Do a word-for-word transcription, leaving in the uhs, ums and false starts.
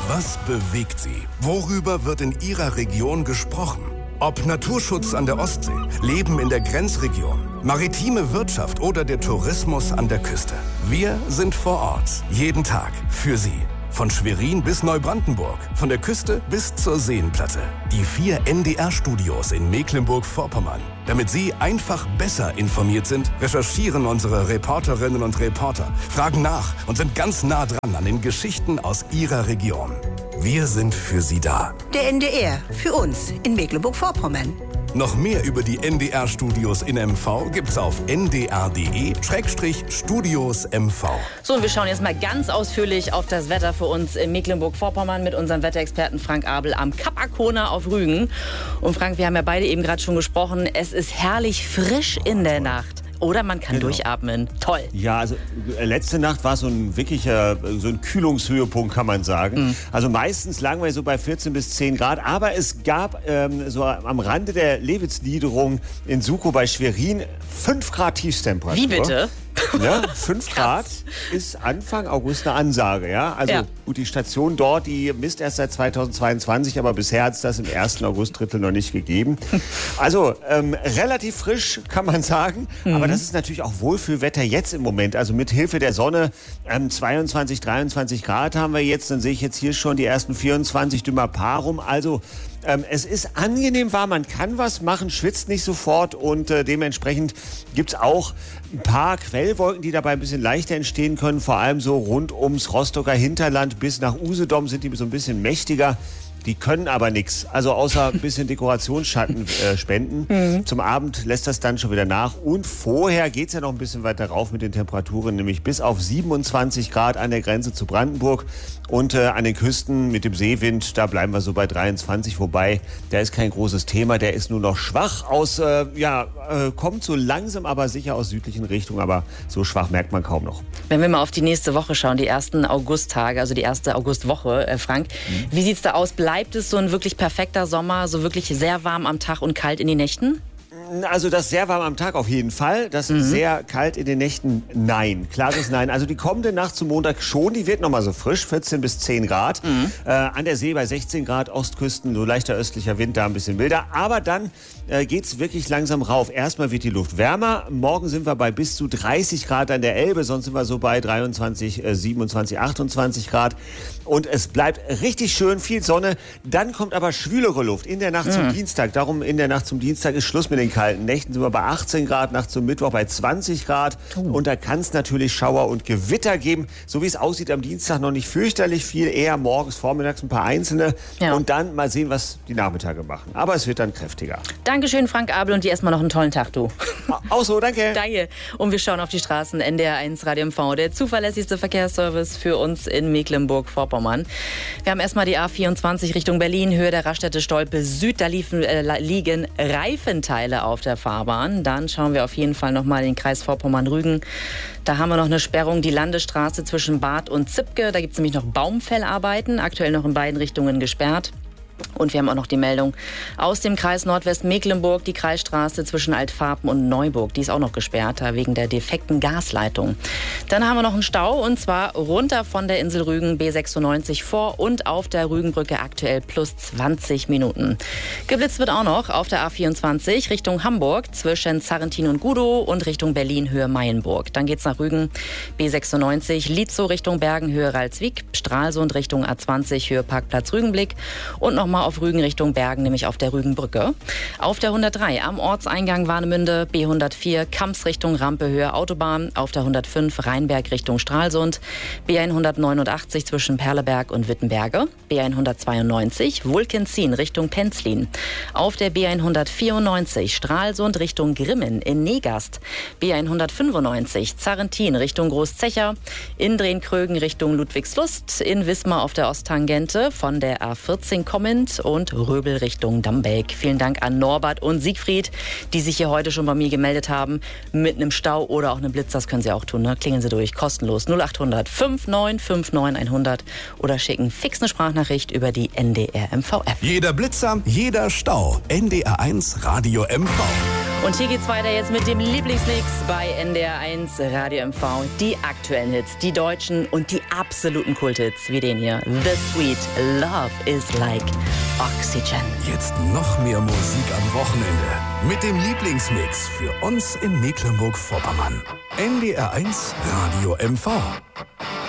Was bewegt Sie? Worüber wird in Ihrer Region gesprochen? Ob Naturschutz an der Ostsee, Leben in der Grenzregion, maritime Wirtschaft oder der Tourismus an der Küste. Wir sind vor Ort, jeden Tag, für Sie. Von Schwerin bis Neubrandenburg, von der Küste bis zur Seenplatte. Die vier N D R-Studios in Mecklenburg-Vorpommern. Damit Sie einfach besser informiert sind, recherchieren unsere Reporterinnen und Reporter, fragen nach und sind ganz nah dran an den Geschichten aus Ihrer Region. Wir sind für Sie da. Der N D R, für uns in Mecklenburg-Vorpommern. Noch mehr über die N D R-Studios in M V gibt's auf n d r punkt d e Schrägstrich Studios M V. So, und wir schauen jetzt mal ganz ausführlich auf das Wetter für uns in Mecklenburg-Vorpommern mit unserem Wetterexperten Frank Abel am Kap Arkona auf Rügen. Und Frank, wir haben ja beide eben gerade schon gesprochen, es ist herrlich frisch in der Nacht. Oder man kann genau. durchatmen. Toll. Ja, also letzte Nacht war so ein wirklicher, so ein Kühlungshöhepunkt, kann man sagen. Mhm. Also meistens lagen wir so bei vierzehn bis zehn Grad. Aber es gab ähm, so am Rande der Lewitz-Niederung in Sukow bei Schwerin fünf Grad Tiefstemperatur. Wie bitte? Ja, fünf Grad ist Anfang August eine Ansage. Ja? Also ja. gut, die Station dort, die misst erst seit zweitausendzweiundzwanzig, aber bisher hat es das im ersten Augustdrittel noch nicht gegeben. Also ähm, relativ frisch, kann man sagen. Mhm. Aber das ist natürlich auch Wohlfühlwetter jetzt im Moment. Also mit Hilfe der Sonne ähm, zweiundzwanzig, dreiundzwanzig Grad haben wir jetzt. Dann sehe ich jetzt hier schon die ersten vierundzwanzig dümmer Paarung. Also Ähm, es ist angenehm warm, man kann was machen, schwitzt nicht sofort und äh, dementsprechend gibt es auch ein paar Quellwolken, die dabei ein bisschen leichter entstehen können. Vor allem so rund ums Rostocker Hinterland bis nach Usedom sind die so ein bisschen mächtiger. Die können aber nichts, also außer ein bisschen Dekorationsschatten äh, spenden. Mhm. Zum Abend lässt das dann schon wieder nach. Und vorher geht es ja noch ein bisschen weiter rauf mit den Temperaturen, nämlich bis auf siebenundzwanzig Grad an der Grenze zu Brandenburg. Und äh, an den Küsten mit dem Seewind, da bleiben wir so bei dreiundzwanzig. Wobei, der ist kein großes Thema, der ist nur noch schwach aus, äh, ja, äh, kommt so langsam aber sicher aus südlichen Richtungen. Aber so schwach merkt man kaum noch. Wenn wir mal auf die nächste Woche schauen, die ersten Augusttage, also die erste Augustwoche, äh, Frank, mhm. wie sieht's da aus? Bleibt es so ein wirklich perfekter Sommer, so wirklich sehr warm am Tag und kalt in den Nächten? Also das sehr warm am Tag auf jeden Fall. Das mhm. sehr kalt in den Nächten, nein. Klares Nein. Also die kommende Nacht zum Montag schon, die wird noch mal so frisch, vierzehn bis zehn Grad. Mhm. Äh, an der See bei sechzehn Grad, Ostküsten, so leichter östlicher Wind, da ein bisschen milder. Aber dann äh, geht's wirklich langsam rauf. Erstmal wird die Luft wärmer. Morgen sind wir bei bis zu dreißig Grad an der Elbe. Sonst sind wir so bei dreiundzwanzig, siebenundzwanzig, achtundzwanzig Grad. Und es bleibt richtig schön, viel Sonne. Dann kommt aber schwülere Luft in der Nacht mhm. zum Dienstag. Darum in der Nacht zum Dienstag ist Schluss mit den kalten Nächten. Sind wir bei achtzehn Grad, nachts zum Mittwoch bei zwanzig Grad. Oh. Und da kann es natürlich Schauer und Gewitter geben. So wie es aussieht am Dienstag noch nicht fürchterlich viel. Eher morgens, vormittags ein paar einzelne. Ja. Und dann mal sehen, was die Nachmittage machen. Aber es wird dann kräftiger. Dankeschön, Frank Abel. Und dir erstmal noch einen tollen Tag, du. Auch so, danke. Danke. Und wir schauen auf die Straßen. N D R eins Radio M V, der zuverlässigste Verkehrsservice für uns in Mecklenburg-Vorpommern. Wir haben erstmal die A vierundzwanzig Richtung Berlin, Höhe der Raststätte Stolpe Süd. Da liefen, äh, liegen Reifenteile auf der Fahrbahn. Dann schauen wir auf jeden Fall nochmal in den Kreis Vorpommern-Rügen. Da haben wir noch eine Sperrung, die Landesstraße zwischen Bad und Zipke. Da gibt es nämlich noch Baumfellarbeiten, aktuell noch in beiden Richtungen gesperrt. Und wir haben auch noch die Meldung aus dem Kreis Nordwestmecklenburg, die Kreisstraße zwischen Altfarben und Neuburg. Die ist auch noch gesperrt, wegen der defekten Gasleitung. Dann haben wir noch einen Stau, und zwar runter von der Insel Rügen, B sechsundneunzig vor und auf der Rügenbrücke aktuell plus zwanzig Minuten. Geblitzt wird auch noch auf der A vierundzwanzig Richtung Hamburg zwischen Zarrentin und Gudow und Richtung Berlin Höhe Mayenburg. Dann geht's nach Rügen, B sechsundneunzig, Lietzow Richtung Bergen Höhe Ralswiek, Stralsund Richtung A zwanzig Höhe Parkplatz Rügenblick und noch mal auf Rügen Richtung Bergen, nämlich auf der Rügenbrücke. Auf der hundertdrei am Ortseingang Warnemünde, B hundertvier Kamps Richtung Rampe Höhe Autobahn, auf der hundertfünf Rheinberg Richtung Stralsund, B hundertneunundachtzig zwischen Perleberg und Wittenberge, B hundertzweiundneunzig Wulkenzin Richtung Penzlin, auf der B hundertvierundneunzig Stralsund Richtung Grimmen in Negast, B hundertfünfundneunzig Zarrentin Richtung Großzecher, in Drehkrögen Richtung Ludwigslust, in Wismar auf der Osttangente von der A vierzehn kommend und Röbel Richtung Dambeck. Vielen Dank an Norbert und Siegfried, die sich hier heute schon bei mir gemeldet haben. Mit einem Stau oder auch einem Blitz, das können Sie auch tun. Ne? Klingeln Sie durch, kostenlos null achthundert neunundfünfzig neunundfünfzig hundert oder schicken fix eine Sprachnachricht über die N D R M V App. Jeder Blitzer, jeder Stau. N D R eins Radio M V. Und hier geht's weiter jetzt mit dem Lieblingsmix bei N D R eins Radio M V. Die aktuellen Hits, die deutschen und die absoluten Kulthits, wie den hier. The Sweet Love is Like Oxygen. Jetzt noch mehr Musik am Wochenende mit dem Lieblingsmix für uns in Mecklenburg-Vorpommern. N D R eins Radio M V.